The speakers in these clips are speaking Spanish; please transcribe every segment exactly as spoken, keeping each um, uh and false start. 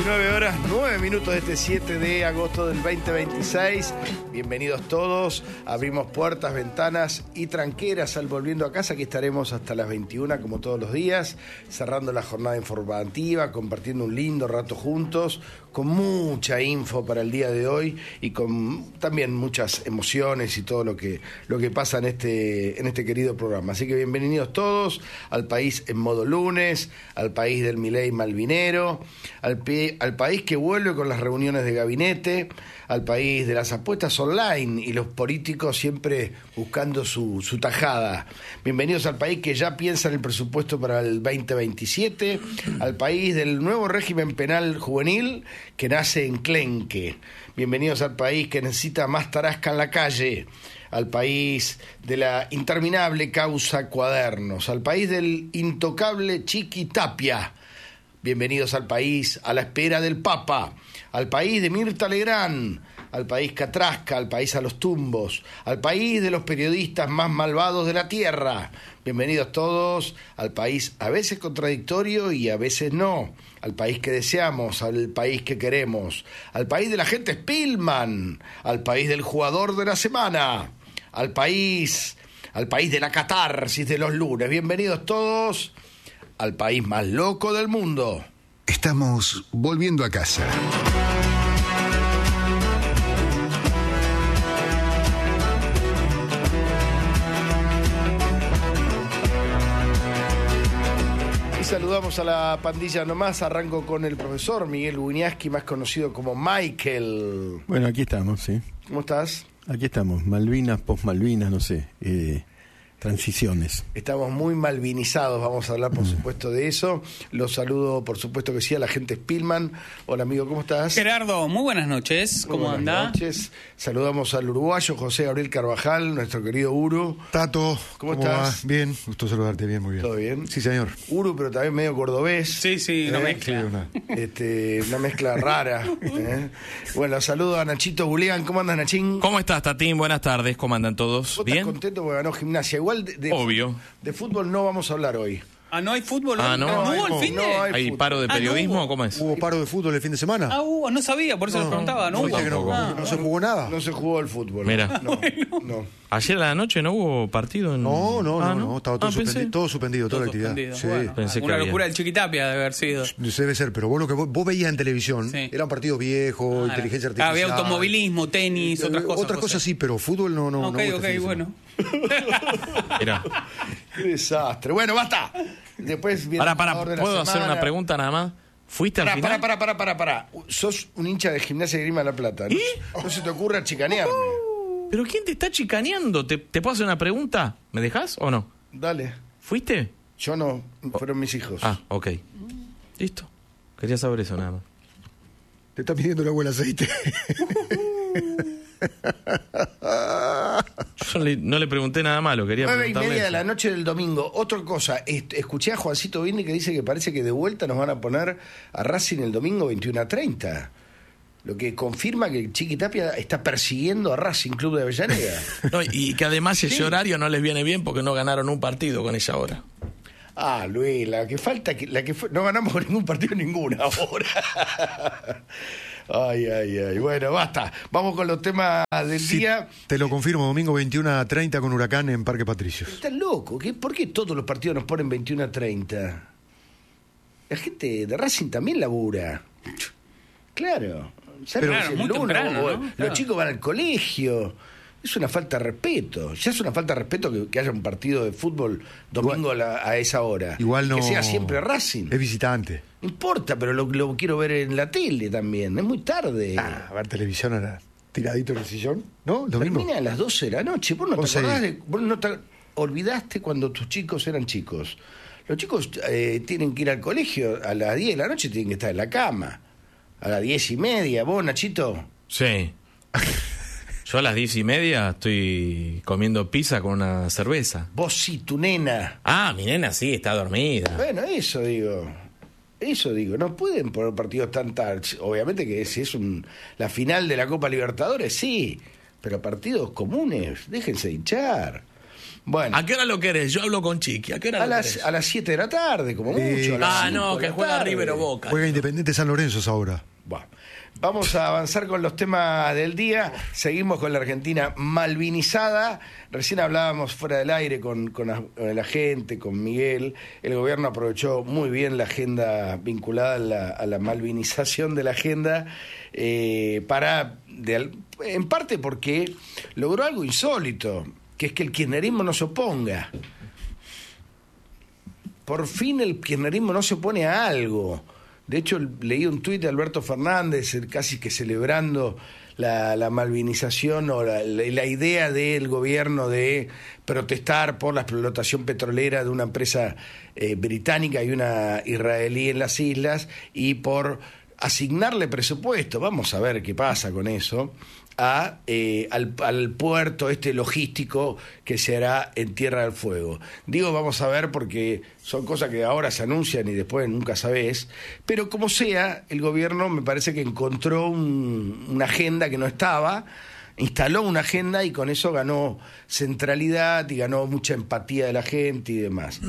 diecinueve horas, nueve minutos de este siete de agosto del veinte veintiséis. Bienvenidos todos. Abrimos puertas, ventanas y tranqueras al Volviendo a Casa. Aquí estaremos hasta las veintiuna como todos los días, cerrando la jornada informativa, compartiendo un lindo rato juntos, con mucha info para el día de hoy y con también muchas emociones y todo lo que, lo que pasa en este, en este querido programa. Así que bienvenidos todos al país en modo lunes, al país del Milei Malvinero, al, pi, al país que vuelve con las reuniones de gabinete, al país de las apuestas online y los políticos siempre buscando su, su tajada. Bienvenidos al país que ya piensa en el presupuesto para el veinte veintisiete, al país del nuevo régimen penal juvenil que nace en Clenque. Bienvenidos al país que necesita más tarasca en la calle, al país de la interminable causa Cuadernos, al país del intocable Chiqui Tapia. Bienvenidos al país a la espera del Papa, al país de Mirta Legrand, al país que atrasca, al país a los tumbos, al país de los periodistas más malvados de la tierra. Bienvenidos todos al país a veces contradictorio y a veces no, al país que deseamos, al país que queremos, al país de la gente Spillman, al país del jugador de la semana, al país, al país de la catarsis de los lunes. Bienvenidos todos al país más loco del mundo. Estamos volviendo a casa. Saludamos a la pandilla nomás. Arranco con el profesor Miguel Wiñaski, más conocido como Michael. Bueno, aquí estamos, sí. ¿Cómo estás? Aquí estamos, Malvinas, post-Malvinas, no sé, eh, transiciones. Estamos muy malvinizados, vamos a hablar por supuesto de eso. Los saludo por supuesto que sí a la gente Spillman. Hola amigo, ¿cómo estás? Gerardo, muy buenas noches, ¿cómo muy anda? Buenas noches. Saludamos al uruguayo José Gabriel Carvajal, nuestro querido Uru. Tato, ¿cómo, ¿cómo estás? Va? Bien, gusto saludarte, bien, muy bien. ¿Todo bien? Sí, señor. Uru, pero también medio cordobés. Sí, sí, una ¿Eh? mezcla. Sí, una... Este, una mezcla rara. ¿eh? Bueno, saludo a Nachito Julián. ¿Cómo andas, Nachín? ¿Cómo estás, Tatín? Buenas tardes, ¿cómo andan todos? ¿Vos ¿Bien? estás contento porque ganó Gimnasia? Igual de, de Obvio. De fútbol no vamos a hablar hoy. Ah, ¿no hay fútbol? Ah, ¿no? ¿No, No hubo hay- el fin de...? no hay- ¿Hay fútbol. paro de Ah, no periodismo hubo. o cómo es? ¿Hubo paro de fútbol el fin de semana? Ah, hubo, no sabía, por eso No, le preguntaba. No, no, hubo. viste que no, Ah. no se jugó nada. No se jugó el fútbol. Mira. No, no. ¿Ayer a la noche no hubo partido? En... No, no, Ah, no, no, estaba todo, Ah, pensé. suspendido, todo suspendido, toda la actividad. Suspendido. Sí. Bueno, Pensé que una había. locura el Chiquitapia de haber sido. Debe ser, pero vos lo que vos, vos veías en televisión Sí. eran partidos viejos, Ah, inteligencia ah, artificial. había automovilismo, tenis, Eh, otras cosas. Otras cosas José. sí, pero fútbol no, no. Ok, no hubo este ok, fin de bueno. Mirá. Qué desastre. Bueno, basta. Después viene Pará, el pará, jugador de la ¿puedo hacer semana. una pregunta nada más? ¿Fuiste Pará, al pará, final? pará, pará, pará, pará. Sos un hincha de Gimnasia y Grima de la Plata. ¿No, no se te ocurra chicanearme? ¿Pero quién te está chicaneando? ¿Te, ¿Te puedo hacer una pregunta? ¿Me dejas o no? Dale. ¿Fuiste? Yo no, fueron mis hijos. Ah, ok. Listo. Quería saber eso nada más. Te está pidiendo el agua el aceite. Yo no le, no le pregunté nada malo, quería Nueve y preguntarle media de eso. la noche del domingo. Otra cosa, est- escuché a Juancito Vini que dice que parece que de vuelta nos van a poner a Racing el domingo veintiuno a treinta. Lo que confirma que Chiqui Tapia está persiguiendo a Racing Club de Avellaneda. No, y que además ese Sí. horario no les viene bien porque no ganaron un partido con esa hora. Ah, Luis, la que falta, que, la que fue- no ganamos ningún partido ninguna ahora. Ay, ay, ay. Bueno, basta. Vamos con los temas del Sí, día. te lo confirmo, domingo veintiuno a treinta con Huracán en Parque Patricios. Estás loco. ¿Qué? ¿Por qué todos los partidos nos ponen veintiuno a treinta? La gente de Racing también labura. Claro. Sale Pero- el Claro, muy lunes, temprano, o- ¿no? Los Claro. chicos van al colegio. Es una falta de respeto. Ya es una falta de respeto que, que haya un partido de fútbol domingo a, la- a esa hora. Igual no. Que sea siempre Racing. Es visitante. No importa, pero lo, lo quiero ver en la tele también. Es muy tarde. Ah, a ver televisión ahora. Tiradito en el sillón, ¿no? Lo mismo. Termina a las doce de la noche. ¿Vos no te once. acordás de, vos no te olvidaste cuando tus chicos eran chicos? Los chicos eh, tienen que ir al colegio a las diez de la noche, tienen que estar en la cama. A las diez y media. ¿Vos, Nachito? Sí. Yo a las diez y media estoy comiendo pizza con una cerveza. Vos sí, tu nena. Ah, mi nena sí, está dormida. Bueno, eso digo. Eso digo. No pueden poner partidos tan tarde. Obviamente que si es un, la final de la Copa Libertadores, sí. Pero partidos comunes, déjense hinchar. Bueno, ¿A qué hora lo querés? Yo hablo con Chiqui. ¿A qué hora a lo las, querés? a las siete de la tarde, como Eh, mucho. a las Ah, cinco no, de que la juega tarde. River o Boca. Juega Independiente San Lorenzo es ahora. Bueno, vamos a avanzar con los temas del día. Seguimos con la Argentina malvinizada. Recién hablábamos fuera del aire con, con, la, con la gente, con Miguel. El gobierno aprovechó muy bien la agenda vinculada a la, a la malvinización de la agenda, eh, para, de, en parte porque logró algo insólito, que es que el kirchnerismo no se oponga. Por fin el kirchnerismo no se opone a algo. De hecho, leí un tuit de Alberto Fernández casi que celebrando la, la malvinización o la, la, la idea del gobierno de protestar por la explotación petrolera de una empresa eh, británica y una israelí en las islas y por asignarle presupuesto, vamos a ver qué pasa con eso, a, eh, al, al puerto este logístico que se hará en Tierra del Fuego. Digo vamos a ver porque son cosas que ahora se anuncian y después nunca sabés, pero como sea, el gobierno me parece que encontró un, una agenda que no estaba, instaló una agenda y con eso ganó centralidad y ganó mucha empatía de la gente y demás.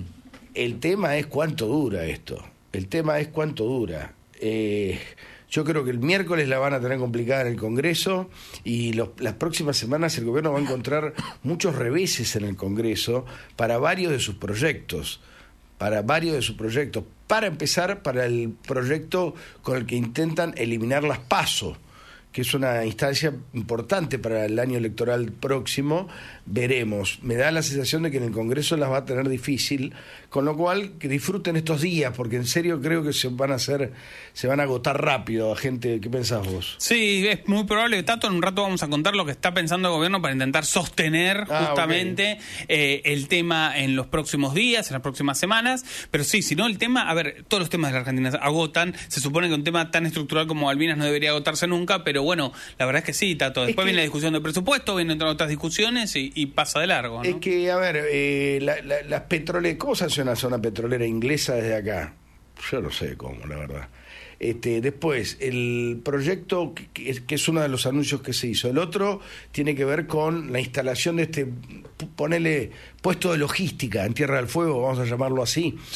El tema es cuánto dura esto, el tema es cuánto dura. Eh, yo creo que el miércoles la van a tener complicada en el Congreso y los, las próximas semanas el gobierno va a encontrar muchos reveses en el Congreso para varios de sus proyectos, para varios de sus proyectos. Para empezar, para el proyecto con el que intentan eliminar las PASO, que es una instancia importante para el año electoral próximo. Veremos. Me da la sensación de que en el Congreso las va a tener difícil, con lo cual que disfruten estos días, porque en serio creo que se van a hacer, se van a agotar rápido. Gente, ¿qué pensás vos? Sí, es muy probable. Tato, en un rato vamos a contar lo que está pensando el gobierno para intentar sostener Ah, justamente okay. eh, el tema en los próximos días, en las próximas semanas. Pero sí, si no, el tema, a ver, todos los temas de la Argentina se agotan. Se supone que un tema tan estructural como Malvinas no debería agotarse nunca, pero bueno, la verdad es que sí, Tato. Después que, viene la discusión del presupuesto, vienen otras discusiones y, y pasa de largo, ¿no? Es que, a ver, eh, la, la, las petroleras, ¿cómo se hace una zona petrolera inglesa desde acá? Yo no sé cómo, la verdad. Este, después, el proyecto, que, que, es, que es uno de los anuncios que se hizo. El otro tiene que ver con la instalación de este, ponele, puesto de logística en Tierra del Fuego, vamos a llamarlo así. Sí.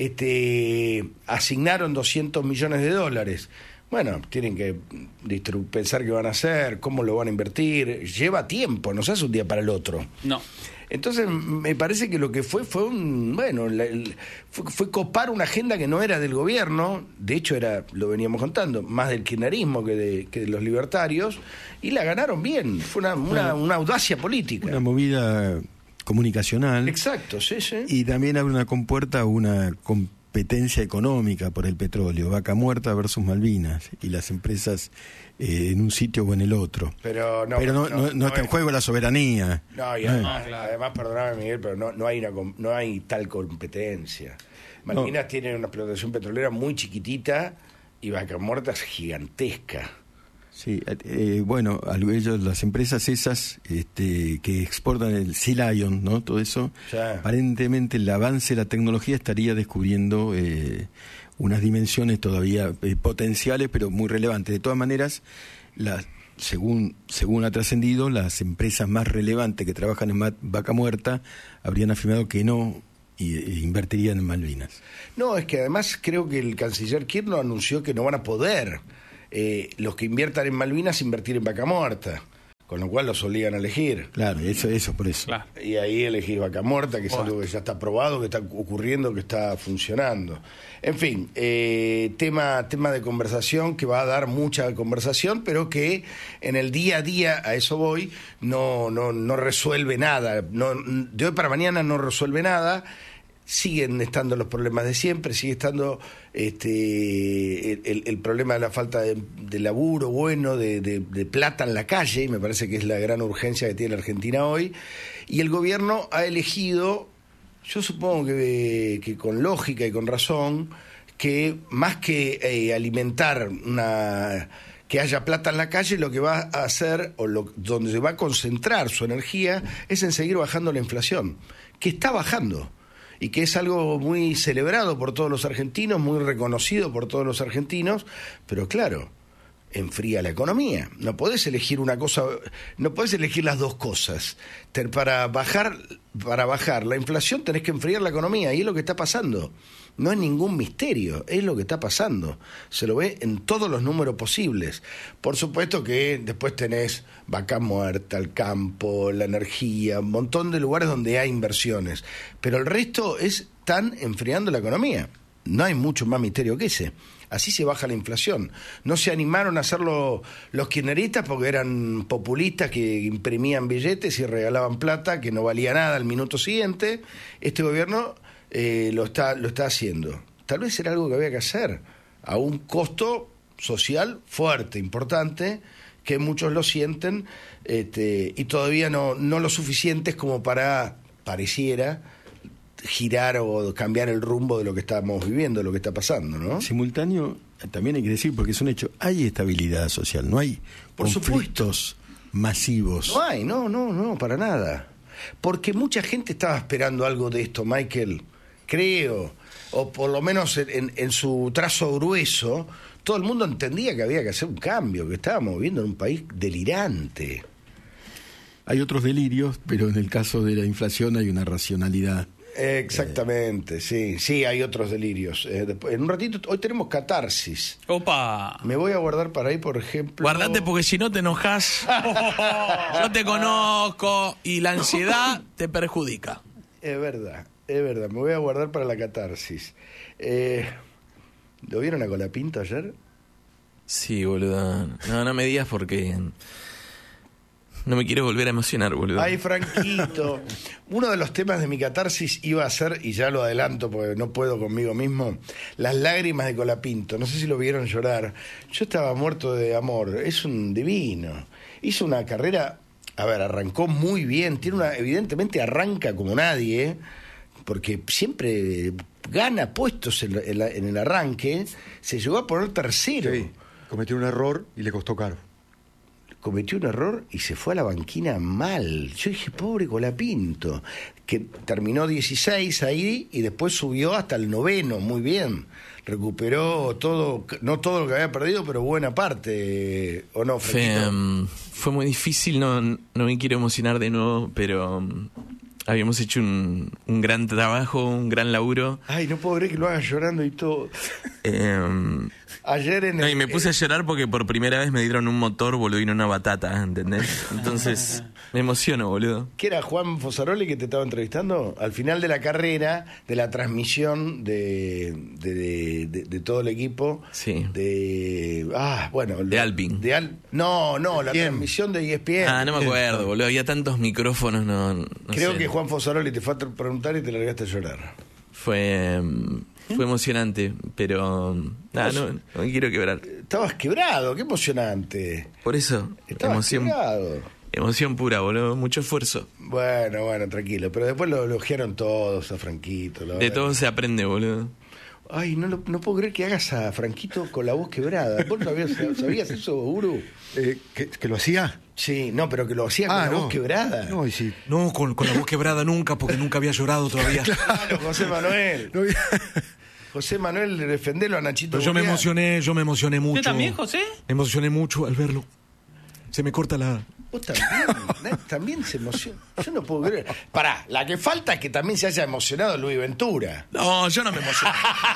Este, asignaron doscientos millones de dólares. Bueno, tienen que distru- pensar qué van a hacer, cómo lo van a invertir. Lleva tiempo, no se hace un día para el otro. No. Entonces, me parece que lo que fue fue un. Bueno, la, el, fue, fue copar una agenda que no era del gobierno. De hecho, era, lo veníamos contando, más del kirchnerismo que de, que de los libertarios. Y la ganaron bien. Fue una, una, una audacia política. Una movida comunicacional. Exacto, sí, sí. Y también abre una compuerta a una competencia económica por el petróleo, Vaca Muerta versus Malvinas, y las empresas eh, en un sitio o en el otro. Pero no, pero no, no, no, no está es- en juego la soberanía. No, y Eh. además, además, perdóname Miguel, pero no, no, hay una, com- no hay tal competencia. Malvinas tiene una explotación petrolera muy chiquitita y Vaca Muerta es gigantesca. Sí, eh, bueno, al- ellos, las empresas esas este, que exportan el Sea Lion, ¿no? Todo eso, Sí. aparentemente el avance de la tecnología estaría descubriendo eh, unas dimensiones todavía eh, potenciales, pero muy relevantes. De todas maneras, las, según, según ha trascendido, las empresas más relevantes que trabajan en Ma- Vaca Muerta habrían afirmado que no y, e invertirían en Malvinas. No, es que además creo que el canciller Kirchner anunció que no van a poder eh, los que inviertan en Malvinas invertir en Vaca Muerta, con lo cual los obligan a elegir. Claro, eso, eso por eso. Claro. Y ahí elegís Vaca Muerta, que es algo que ya está probado, que está ocurriendo, que está funcionando. En fin, eh, tema, tema de conversación que va a dar mucha conversación, pero que en el día a día, a eso voy, no, no, no resuelve nada. No, de hoy para mañana no resuelve nada. Siguen estando los problemas de siempre, sigue estando este el, el, el problema de la falta de, de laburo bueno, de, de, de plata en la calle, y me parece que es la gran urgencia que tiene la Argentina hoy, y el gobierno ha elegido, yo supongo que, que con lógica y con razón, que más que eh, alimentar una... que haya plata en la calle, lo que va a hacer, o lo, donde se va a concentrar su energía, es en seguir bajando la inflación, que está bajando, y que es algo muy celebrado por todos los argentinos, muy reconocido por todos los argentinos, pero claro, enfría la economía. No podés elegir una cosa, no podés elegir las dos cosas. Te, para bajar, para bajar la inflación tenés que enfriar la economía, y es lo que está pasando. No es ningún misterio, es lo que está pasando. Se lo ve en todos los números posibles. Por supuesto que después tenés vaca muerta, el campo, la energía, un montón de lugares donde hay inversiones. Pero el resto es tan enfriando la economía. No hay mucho más misterio que ese. Así se baja la inflación. No se animaron a hacerlo los kirchneristas porque eran populistas que imprimían billetes y regalaban plata que no valía nada al minuto siguiente. Este gobierno eh, lo está, lo está haciendo. Tal vez era algo que había que hacer a un costo social fuerte, importante, que muchos lo sienten este, y todavía no, no lo suficientes como para, pareciera, girar o cambiar el rumbo de lo que estamos viviendo, de lo que está pasando, ¿no? Simultáneo, también hay que decir, porque es un hecho, hay estabilidad social, no hay Por conflictos masivos. No hay, no, no, no, para nada. Porque mucha gente estaba esperando algo de esto, Michael, creo, o por lo menos en, en su trazo grueso, todo el mundo entendía que había que hacer un cambio, que estábamos viviendo en un país delirante. Hay otros delirios, pero en el caso de la inflación hay una racionalidad. Exactamente, eh. sí, sí, hay otros delirios. Eh, después, en un ratito, hoy tenemos catarsis. Opa. Me voy a guardar para ahí, por ejemplo. Guardate porque si no te enojas. Yo te conozco y la ansiedad te perjudica. Es verdad, es verdad, me voy a guardar para la catarsis. Eh, ¿Lo vieron a Colapinto ayer? Sí, boludo. No, no me digas porque no me quiero volver a emocionar, boludo. Ay, Franquito. Uno de los temas de mi catarsis iba a ser, y ya lo adelanto porque no puedo conmigo mismo, las lágrimas de Colapinto. No sé si lo vieron llorar. Yo estaba muerto de amor. Es un divino. Hizo una carrera, a ver, arrancó muy bien. Tiene una, evidentemente arranca como nadie, porque siempre gana puestos en, en, la, en el arranque. Se llegó a poner tercero. Sí, cometió un error y le costó caro. Cometió un error y se fue a la banquina mal. Yo dije, pobre Colapinto, que terminó dieciséis ahí y después subió hasta el noveno, muy bien. Recuperó todo, no todo lo que había perdido, pero buena parte, ¿o no, Fue, um, fue muy difícil, no, no me quiero emocionar de nuevo, pero um, habíamos hecho un, un gran trabajo, un gran laburo. Ay, no puedo creer que lo hagas llorando y todo. Eh, Ayer en el, no, y me puse a llorar porque por primera vez me dieron un motor, boludo, y no una batata, ¿entendés? Entonces me emociono, boludo. ¿Qué era Juan Fosaroli que te estaba entrevistando? Al final de la carrera, de la transmisión de, de, de, de, de todo el equipo. Sí. De. Ah, bueno. De Alpine. De Al, no, no, la Bien. transmisión de E S P N. Ah, no me acuerdo, boludo. Había tantos micrófonos, no, no Creo sé. que Juan Fosaroli te fue a preguntar y te largaste a llorar. Fue, um, fue emocionante, pero um, nada, no, no me quiero quebrar. Estabas quebrado, qué emocionante. Por eso, Estabas emoción, quebrado. emoción pura, boludo. Mucho esfuerzo. Bueno, bueno, tranquilo. Pero después lo elogiaron todos a Franquito. la De verdad. todo se aprende, boludo. Ay, no, lo- no puedo creer que hagas a Franquito con la voz quebrada. ¿Vos sabías, sabías eso, Uru? Eh, ¿que, que lo hacía? Sí, no, pero que lo hacía con Ah, la no. voz quebrada. No, y sí. No, con, con la voz quebrada nunca, porque nunca había llorado todavía. Claro, José Manuel. No, José Manuel, defendelo a Nachito. Pero yo me Gurría. emocioné, yo me emocioné mucho. ¿Usted también, José? Me emocioné mucho al verlo. Se me corta la... Vos también, ¿no? También se emociona. Yo no puedo creer. Pará, la que falta es que también se haya emocionado Luis Ventura. No, yo no me emociono.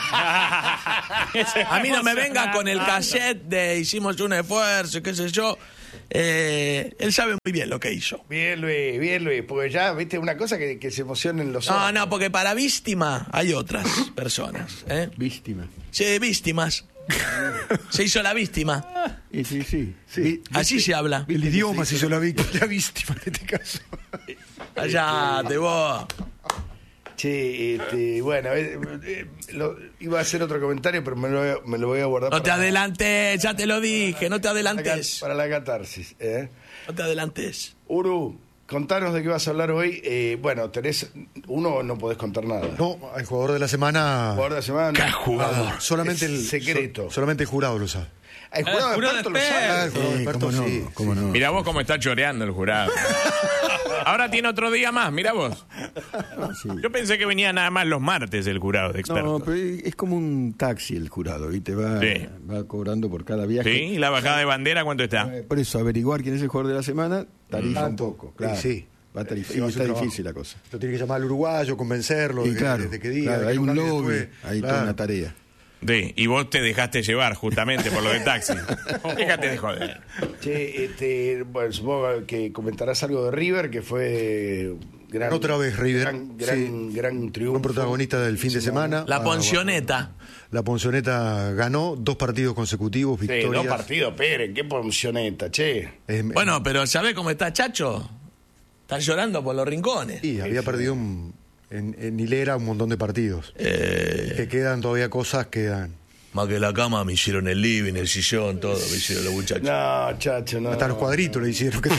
A mí no me venga con el cassette de hicimos un esfuerzo, qué sé yo. Eh, él sabe muy bien lo que hizo. Bien, Luis, bien, Luis. Porque ya, viste, una cosa que, que se emocionen los No, ojos. no, porque para víctima hay otras personas. ¿eh? Víctima. Sí, víctimas. Se hizo la víctima. Y sí, sí. sí. Así se habla. el idioma se hizo la víctima, la víctima en este caso. Allá te vos. Che, este, bueno, eh, eh, lo- iba a hacer otro comentario, pero me lo, voy a- me lo voy a guardar No te para, adelantes, ya te lo dije, no te la, adelantes. para la catarsis. ¿eh? No te adelantes. Uru, contanos de qué vas a hablar hoy. Eh, bueno, tenés. Uno, no podés contar nada. No, el jugador de la semana. Jugador de la semana. ¿Qué jugador? Solamente Es el secreto. so- solamente el jurado lo sabe. El jurado, el jurado experto lo experto. sabe. Ah, el jurado Sí, experto, cómo no, sí. cómo no. Mirá vos cómo está choreando el jurado. Ahora tiene otro día más, mirá vos. Sí. Yo pensé que venía nada más los martes el jurado de expertos. No, pero es como un taxi el jurado, ¿viste? Va, Sí. va cobrando por cada viaje. ¿Sí? ¿Y la bajada de bandera cuánto está? Eh, Por eso, averiguar quién es el jugador de la semana, tarifa un Tanto. poco. Claro. Sí. Va a tarif- Sí, y es un está trabajo. difícil la cosa. Lo tiene que llamar al uruguayo, convencerlo Y de, claro, de- de que diga. claro, de que hay no un cambie lobby, después. hay Claro. toda una tarea. Sí, y vos te dejaste llevar justamente por lo de taxi. Déjate de joder. Che, este, bueno, supongo que comentarás algo de River, que fue gran, Otra vez River, gran, gran, sí. gran triunfo. Un protagonista del fin de semana. La Ah, Poncioneta. La Poncioneta ganó dos partidos consecutivos, Sí, victorias. dos partidos, Pérez, qué poncioneta, che. Es- Bueno, pero ¿sabés cómo está Chacho? Está llorando por los rincones. Sí, había perdido un- en, en hilera un montón de partidos. Eh, Que quedan todavía cosas, quedan. más que la cama me hicieron el living, el sillón, todo me hicieron los muchachos. No, chacho, no. Hasta los cuadritos le hicieron. que-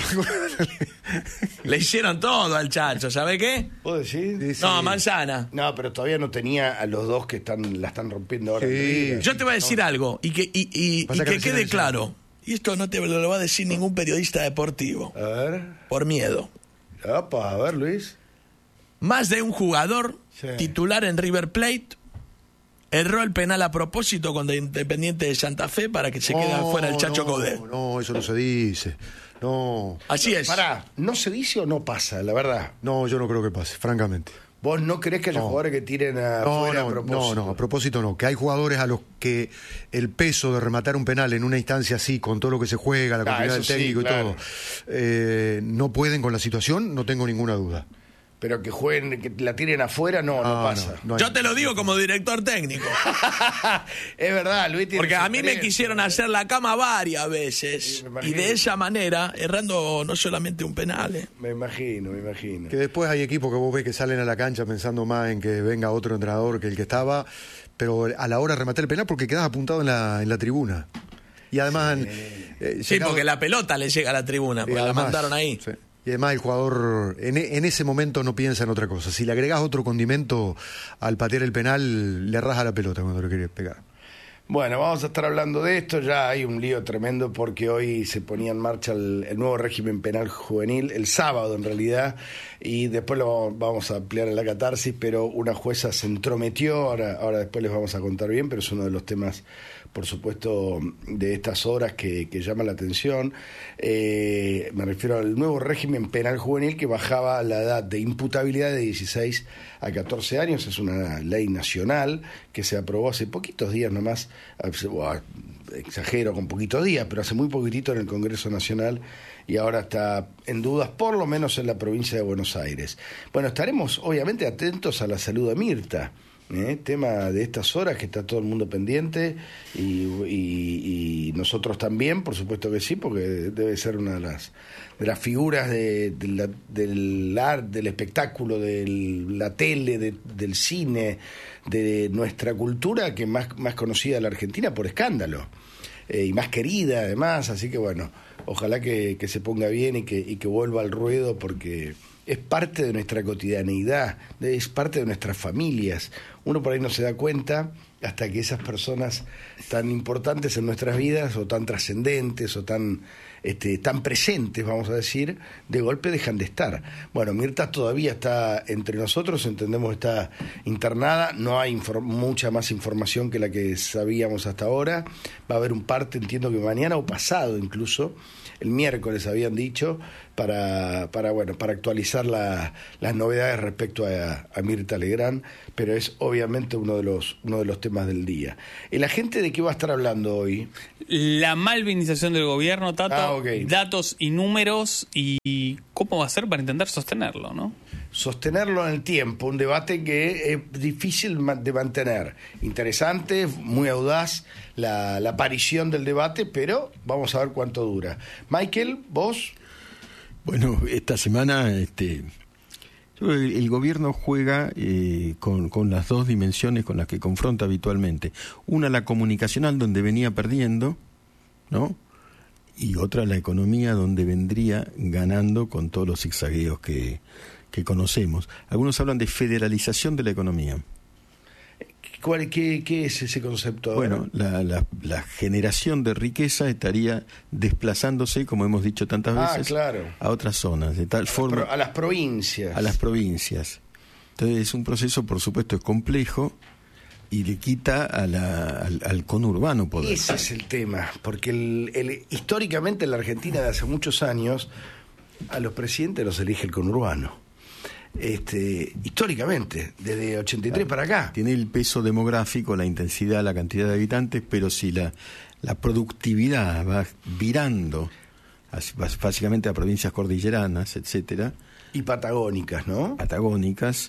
Le hicieron todo al Chacho, ¿sabe qué? ¿Puedo decir? Sí, sí. No, manzana. No, pero todavía no tenía a los dos que están la están rompiendo ahora. en Sí. River. Yo te voy a decir algo y que, y, y- y Pasa que que recién quede ayer- claro. Y esto no te lo va a decir ningún periodista deportivo. A ver. Por miedo. Opa, a ver, Luis. Más de un jugador Sí. titular en River Plate erró el penal a propósito con el Independiente de Santa Fe para que se quede No, afuera el Chacho no, Caudé. No, eso no se dice. No, Así es. Pará, ¿no se dice o no pasa, la verdad? no, yo no creo que pase, francamente. ¿Vos no creés que haya No. jugadores que tiren No, afuera no, a propósito? no, no, a propósito no. Que hay jugadores a los que el peso de rematar un penal en una instancia así, con todo lo que se juega, la Ah, continuidad del eso sí, técnico claro. y todo, eh, no pueden con la situación, no tengo ninguna duda. Pero que jueguen, que la tiren afuera, no, no, No, pasa. no, no hay- Yo te lo digo como director técnico. Es verdad, Luis tiene Porque su a mí me experiencia. quisieron hacer la cama varias veces. Sí, me Y imagino. de esa manera, errando no solamente un penal. ¿eh? Me imagino, me imagino. Que después hay equipos que vos ves que salen a la cancha pensando más en que venga otro entrenador que el que estaba, pero a la hora de rematar el penal porque quedas apuntado en la, en la tribuna. Y además... eh, Sí, llegado- porque la pelota le llega a la tribuna, y porque la además, mandaron ahí. sí. Y además el jugador en, e- en ese momento no piensa en otra cosa. Si le agregás otro condimento al patear el penal, le raja la pelota cuando lo quiere pegar. Bueno, vamos a estar hablando de esto. Ya hay un lío tremendo porque hoy se ponía en marcha el, el nuevo régimen penal juvenil, el sábado en realidad, y después lo vamos a ampliar en la catarsis, pero una jueza se entrometió, ahora, ahora después les vamos a contar bien, pero es uno de los temas, por supuesto, de estas horas que, que llama la atención. Eh, me refiero al nuevo régimen penal juvenil que bajaba la edad de imputabilidad de dieciséis a catorce años. Es una ley nacional que se aprobó hace poquitos días nomás, exagero con poquitos días, pero hace muy poquitito en el Congreso Nacional y ahora está en dudas, por lo menos en la provincia de Buenos Aires. Bueno, estaremos obviamente atentos a la salud de Mirta. ¿Eh? Tema de estas horas que está todo el mundo pendiente y, y, y nosotros también, por supuesto que sí, porque debe ser una de las de las figuras de, de la, del arte, del espectáculo, de la tele, de, del cine, de nuestra cultura que más, más conocida de la Argentina por Escándalo. Eh, y más querida además, así que bueno, ojalá que, que se ponga bien y que, y que vuelva al ruedo porque es parte de nuestra cotidianeidad, es parte de nuestras familias. Uno por ahí no se da cuenta hasta que esas personas tan importantes en nuestras vidas o tan trascendentes o tan este, tan presentes, vamos a decir, de golpe dejan de estar. Bueno, Mirta todavía está entre nosotros, entendemos que está internada, no hay infor- mucha más información que la que sabíamos hasta ahora. Va a haber un parte, entiendo que mañana o pasado incluso, el miércoles habían dicho, para, para bueno, para actualizar la, las novedades respecto a, a Mirta Legrand, pero es obviamente uno de los uno de los temas del día. ¿La gente de qué va a estar hablando hoy? La malvinización del gobierno, Tato, Ah, ok. datos y números y cómo va a ser para intentar sostenerlo, ¿no? Sostenerlo en el tiempo, un debate que es difícil ma- de mantener. Interesante, muy audaz la, la aparición del debate, pero vamos a ver cuánto dura. Michael, vos... Bueno, esta semana este, yo creo que el gobierno juega eh, con, con las dos dimensiones con las que confronta habitualmente. Una, la comunicacional, donde venía perdiendo, ¿no? Y otra, la economía, donde vendría ganando con todos los zigzagueos que, que conocemos. Algunos hablan de federalización de la economía. ¿Cuál, qué, ¿Qué es ese concepto? Bueno, la, la, la generación de riqueza estaría desplazándose, como hemos dicho tantas Ah, veces, claro. a otras zonas, de tal a, forma las pro- a las provincias. a las provincias. Entonces es un proceso, por supuesto, es complejo y le quita a la, al, al conurbano poder. Ese es el tema, porque el, el, históricamente en la Argentina de hace muchos años a los presidentes los elige el conurbano. Este, históricamente, desde ochenta y tres para acá. Tiene el peso demográfico, la intensidad, la cantidad de habitantes, pero si la, la productividad va virando hacia- básicamente a provincias cordilleranas, etcétera, Y patagónicas, ¿no? patagónicas,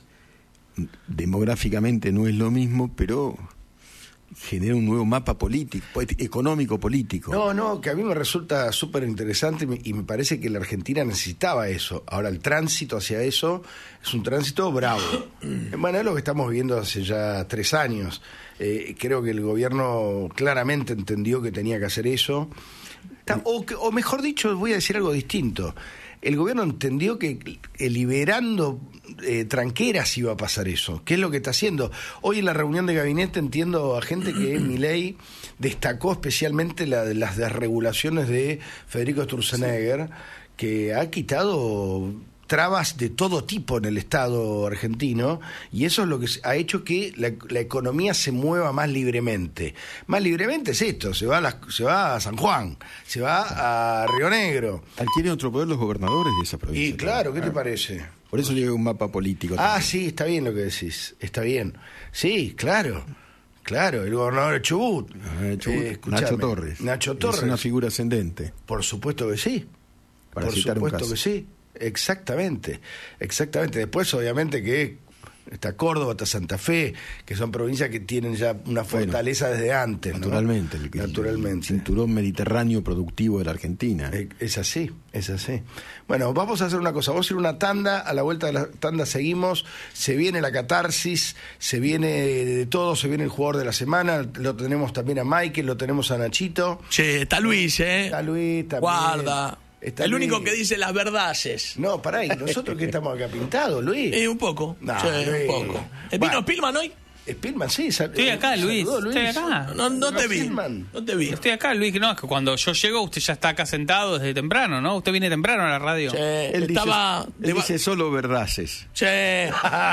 demográficamente no es lo mismo, pero genera un nuevo mapa político, polit- económico político. No, no, que a mí me resulta súper interesante y me- y me parece que la Argentina necesitaba eso. Ahora, el tránsito hacia eso es un tránsito bravo. Bueno, es lo que estamos viviendo hace ya tres años. Eh, creo que el gobierno claramente entendió que tenía que hacer eso. Ta- O, que- o mejor dicho, voy a decir algo distinto. El gobierno entendió que eh, liberando eh, tranqueras iba a pasar eso. ¿Qué es lo que está haciendo? Hoy en la reunión de gabinete entiendo a gente que Milei destacó especialmente la, las desregulaciones de Federico Sturzenegger, que ha quitado trabas de todo tipo en el Estado argentino, y eso es lo que ha hecho que la, la economía se mueva más libremente. Más libremente es esto, se va a, las- se va a San Juan, se va a Río Negro. Adquieren otro poder los gobernadores de esa provincia. Y claro, ¿qué te parece? Por eso llega un mapa político. Ah, también. sí, está bien lo que decís, está bien. Sí, claro, claro, el gobernador de Chubut. Eh, Chubut, Eh, escuchame, Nacho Torres. Nacho Torres. Es una figura ascendente. Por supuesto que sí. Para Por citar un supuesto caso. que sí. Exactamente. Exactamente. Después, obviamente, que está Córdoba, está Santa Fe, que son provincias que tienen ya una fortaleza desde antes, ¿no? Naturalmente. El, el- Naturalmente. el cinturón mediterráneo productivo de la Argentina. Eh, Es así, es así. Bueno, vamos a hacer una cosa, vamos a ir a una tanda, a la vuelta de la tanda seguimos, se viene la catarsis, se viene de todo, se viene el jugador de la semana, lo tenemos también a Michael, lo tenemos a Nachito. Che, está Luis, ¿eh? Está Luis también. Guarda. Está el Luis. único que dice las verdades. No, pará, ¿y nosotros que estamos acá pintados, Luis? Eh, un poco. No, che, Luis. un poco. ¿Eh, Bueno. ¿Vino Spillman hoy? Spillman, sí. sal- Estoy acá, eh, Luis, saludó, estoy acá. No, no te vi. Spillman. No te vi. Estoy acá, Luis, que no, es que cuando yo llego usted ya está acá sentado desde temprano, ¿no? Usted viene temprano a la radio. Che, Él, estaba, dice, él deba- dice solo verdaces. che,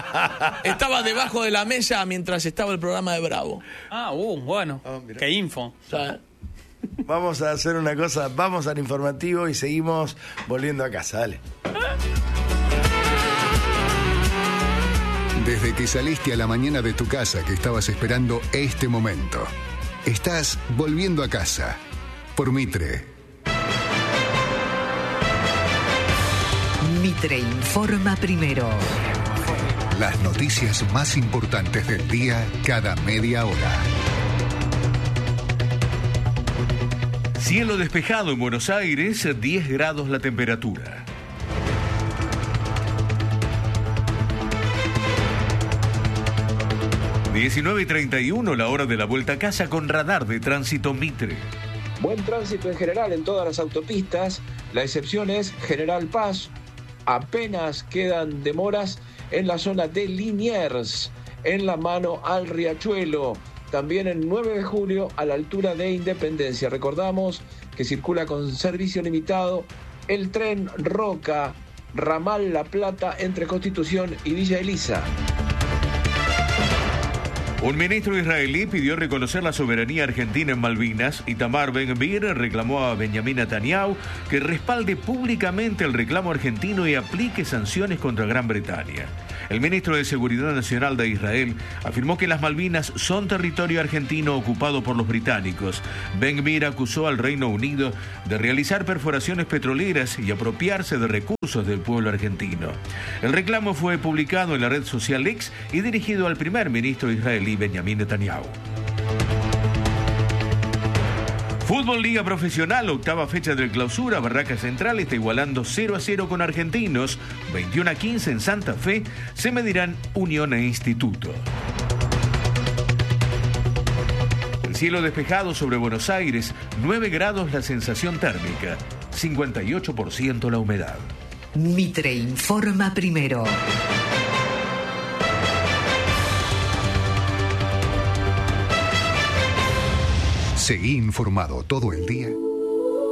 estaba debajo de la mesa mientras estaba el programa de Bravo. Ah, uh, bueno, qué info. O sea, Vamos a hacer una cosa, vamos al informativo y seguimos volviendo a casa, dale. Desde que saliste a la mañana de tu casa que estabas esperando este momento, estás volviendo a casa por Mitre. Mitre informa primero. Las noticias más importantes del día cada media hora. Cielo despejado en Buenos Aires, diez grados la temperatura. diecinueve y treinta y uno la hora de la vuelta a casa con radar de tránsito Mitre. Buen tránsito en general en todas las autopistas. La excepción es General Paz. Apenas quedan demoras en la zona de Liniers, en la mano al Riachuelo. También en nueve de julio a la altura de Independencia. Recordamos que circula con servicio limitado el tren Roca, ramal La Plata entre Constitución y Villa Elisa. Un ministro israelí pidió reconocer la soberanía argentina en Malvinas. Itamar Ben-Gvir reclamó a Benjamín Netanyahu que respalde públicamente el reclamo argentino y aplique sanciones contra Gran Bretaña. El ministro de Seguridad Nacional de Israel afirmó que las Malvinas son territorio argentino ocupado por los británicos. Ben-Gvir acusó al Reino Unido de realizar perforaciones petroleras y apropiarse de recursos del pueblo argentino. El reclamo fue publicado en la red social X y dirigido al primer ministro israelí Benjamín Netanyahu. Fútbol Liga Profesional, octava fecha del clausura. Barraca Central está igualando cero a cero con Argentinos. veintiuno a quince en Santa Fe se medirán Unión e Instituto. El cielo despejado sobre Buenos Aires, nueve grados la sensación térmica, cincuenta y ocho por ciento la humedad. Mitre informa primero. Seguí informado todo el día